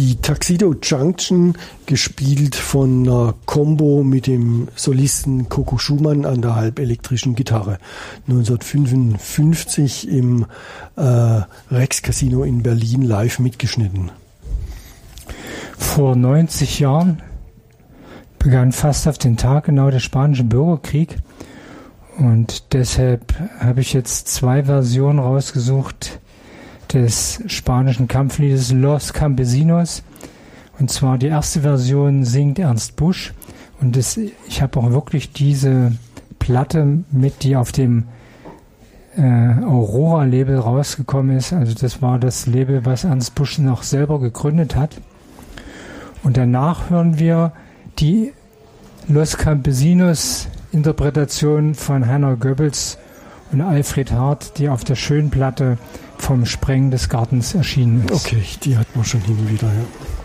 die Tuxedo Junction, gespielt von einer Combo mit dem Solisten Coco Schumann an der halbelektrischen Gitarre. 1955 im Rex Casino in Berlin live mitgeschnitten. Vor 90 Jahren begann fast auf den Tag genau der Spanische Bürgerkrieg. Und deshalb habe ich jetzt 2 Versionen rausgesucht des spanischen Kampfliedes Los Campesinos. Und zwar die erste Version singt Ernst Busch. Und ich habe auch wirklich diese Platte mit, die auf dem Aurora-Label rausgekommen ist. Also das war das Label, was Ernst Busch noch selber gegründet hat. Und danach hören wir die Los Campesinos Interpretation von Hannah Goebbels und Alfred Hart, die auf der Schönplatte vom Sprengen des Gartens erschienen ist. Okay, die hat man schon hin und wieder, ja.